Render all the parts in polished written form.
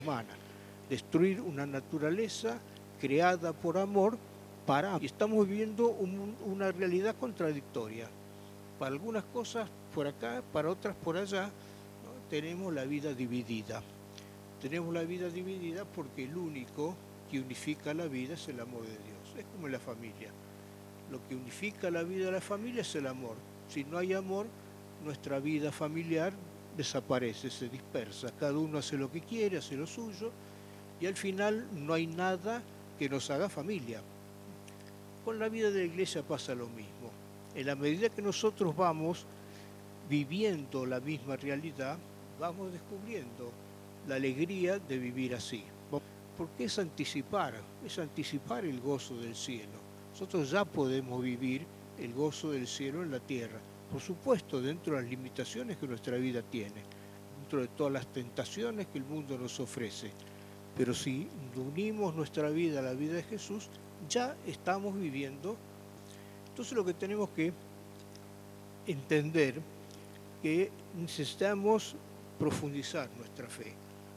humana, destruir una naturaleza creada por amor y estamos viviendo una realidad contradictoria. Para algunas cosas por acá, para otras por allá, ¿no? Tenemos la vida dividida. Tenemos la vida dividida porque el único que unifica la vida es el amor de Dios. Es como en la familia. Lo que unifica la vida de la familia es el amor. Si no hay amor, nuestra vida familiar desaparece, se dispersa. Cada uno hace lo que quiere, hace lo suyo, y al final no hay nada que nos haga familia. Con la vida de la iglesia pasa lo mismo. En la medida que nosotros vamos viviendo la misma realidad, vamos descubriendo la alegría de vivir así. Porque es anticipar el gozo del cielo. Nosotros ya podemos vivir el gozo del cielo en la tierra, por supuesto dentro de las limitaciones que nuestra vida tiene, dentro de todas las tentaciones que el mundo nos ofrece. Pero si unimos nuestra vida a la vida de Jesús, ya estamos viviendo. Entonces lo que tenemos que entender que necesitamos profundizar nuestra fe.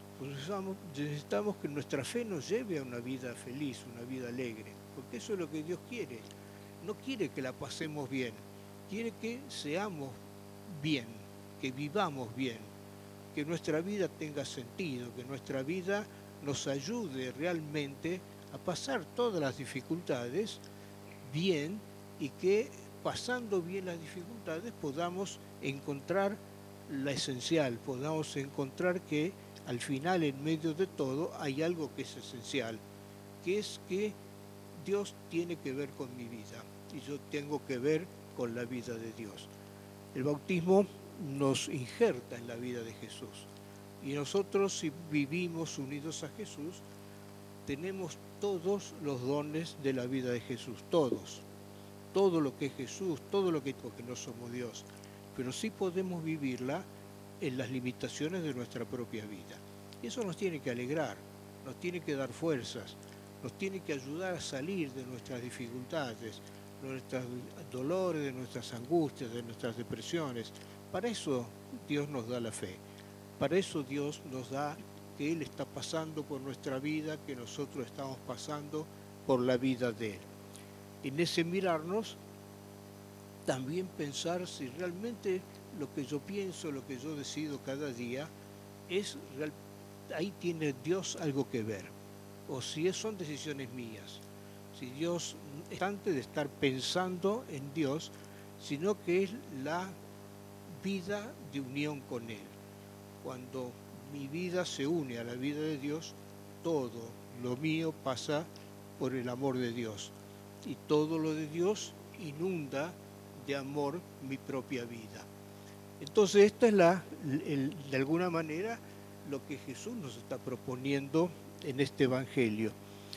Necesitamos que nuestra fe nos lleve a una vida feliz, una vida alegre, porque eso es lo que Dios quiere. No quiere que la pasemos bien, quiere que seamos bien, que vivamos bien, que nuestra vida tenga sentido, que nuestra vida nos ayude realmente a pasar todas las dificultades bien y que pasando bien las dificultades podamos encontrar la esencial, podamos encontrar que al final, en medio de todo, hay algo que es esencial, que es que Dios tiene que ver con mi vida y yo tengo que ver con la vida de Dios. El bautismo nos injerta en la vida de Jesús y nosotros, si vivimos unidos a Jesús, tenemos todos los dones de la vida de Jesús, todos. Todo lo que es Jesús, todo lo que porque no somos Dios, pero sí podemos vivirla en las limitaciones de nuestra propia vida. Y eso nos tiene que alegrar, nos tiene que dar fuerzas, nos tiene que ayudar a salir de nuestras dificultades, de nuestros dolores, de nuestras angustias, de nuestras depresiones. Para eso Dios nos da la fe, para eso Dios nos da que Él está pasando por nuestra vida, que nosotros estamos pasando por la vida de Él. En ese mirarnos, también pensar si realmente lo que yo pienso, lo que yo decido cada día, es real, ahí tiene Dios algo que ver, o si son decisiones mías, si Dios es antes de estar pensando en Dios, sino que es la vida de unión con Él. Cuando mi vida se une a la vida de Dios, todo lo mío pasa por el amor de Dios, y todo lo de Dios inunda de amor mi propia vida. Entonces esta es de alguna manera lo que Jesús nos está proponiendo en este Evangelio.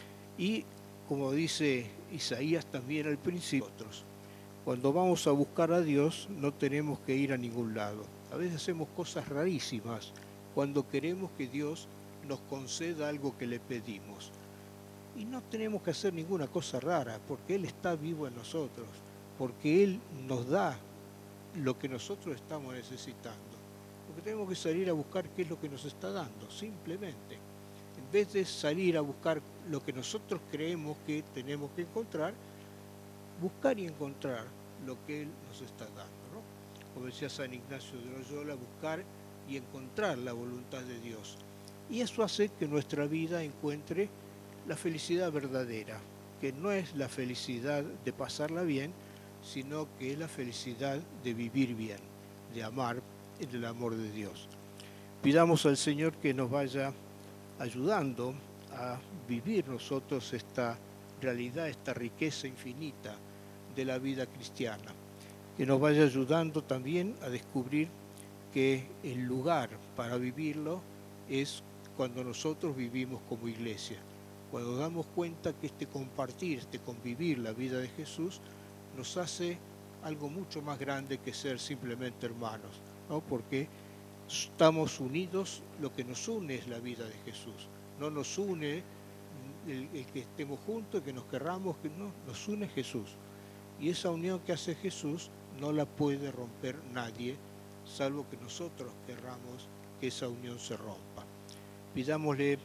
Y como dice Isaías también al principio, cuando vamos a buscar a Dios no tenemos que ir a ningún lado. A veces hacemos cosas rarísimas cuando queremos que Dios nos conceda algo que le pedimos. Y no tenemos que hacer ninguna cosa rara, porque Él está vivo en nosotros, porque Él nos da lo que nosotros estamos necesitando. Lo que tenemos que salir a buscar qué es lo que nos está dando, simplemente. En vez de salir a buscar lo que nosotros creemos que tenemos que encontrar, buscar y encontrar lo que Él nos está dando, ¿no? Como decía San Ignacio de Loyola, buscar y encontrar la voluntad de Dios. Y eso hace que nuestra vida encuentre la felicidad verdadera, que no es la felicidad de pasarla bien, sino que es la felicidad de vivir bien, de amar en el amor de Dios. Pidamos al Señor que nos vaya ayudando a vivir nosotros esta realidad, esta riqueza infinita de la vida cristiana, que nos vaya ayudando también a descubrir que el lugar para vivirlo es cuando nosotros vivimos como iglesia, cuando damos cuenta que este compartir, este convivir la vida de Jesús nos hace algo mucho más grande que ser simplemente hermanos, ¿no? Porque estamos unidos, lo que nos une es la vida de Jesús, no nos une el que estemos juntos, que nos querramos, que no, nos une Jesús. Y esa unión que hace Jesús no la puede romper nadie, salvo que nosotros querramos que esa unión se rompa. Pidámosle